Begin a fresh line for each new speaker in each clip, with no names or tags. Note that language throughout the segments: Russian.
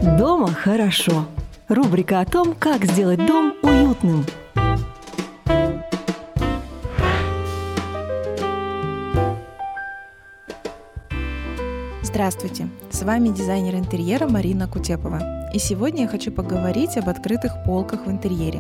Дома хорошо. Рубрика о том, как сделать дом уютным.
Здравствуйте! С вами дизайнер интерьера Марина Кутепова. И сегодня я хочу поговорить об открытых полках в интерьере.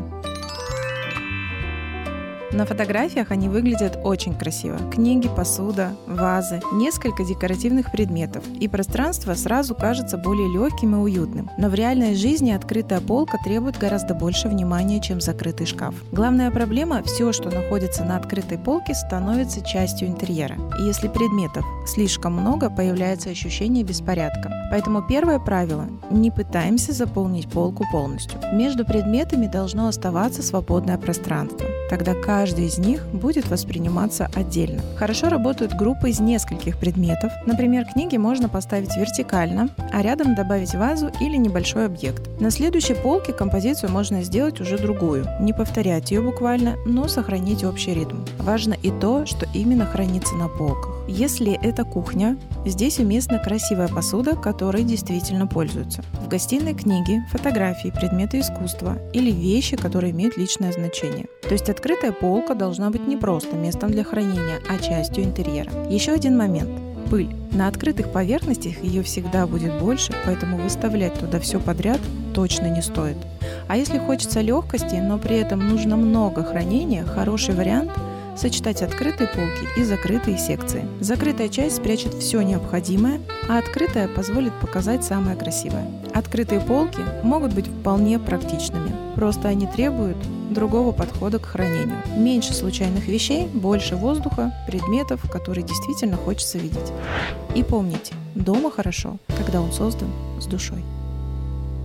На фотографиях они выглядят очень красиво. Книги, посуда, вазы, несколько декоративных предметов. И пространство сразу кажется более легким и уютным. Но в реальной жизни открытая полка требует гораздо больше внимания, чем закрытый шкаф. Главная проблема – все, что находится на открытой полке, становится частью интерьера. И если предметов слишком много, появляется ощущение беспорядка. Поэтому первое правило – не пытаемся заполнить полку полностью. Между предметами должно оставаться свободное пространство. Тогда каждый из них будет восприниматься отдельно. Хорошо работают группы из нескольких предметов. Например, книги можно поставить вертикально, а рядом добавить вазу или небольшой объект. На следующей полке композицию можно сделать уже другую. Не повторять ее буквально, но сохранить общий ритм. Важно и то, что именно хранится на полках. Если это кухня, здесь уместна красивая посуда, которой действительно пользуются. В гостиной книги, фотографии, предметы искусства или вещи, которые имеют личное значение. То есть открытая полка должна быть не просто местом для хранения, а частью интерьера. Еще один момент. Пыль. На открытых поверхностях ее всегда будет больше, поэтому выставлять туда все подряд точно не стоит. А если хочется легкости, но при этом нужно много хранения, хороший вариант – сочетать открытые полки и закрытые секции. Закрытая часть спрячет все необходимое, а открытая позволит показать самое красивое. Открытые полки могут быть вполне практичными, просто они требуют другого подхода к хранению. Меньше случайных вещей, больше воздуха, предметов, которые действительно хочется видеть. И помните, дома хорошо, когда он создан с душой.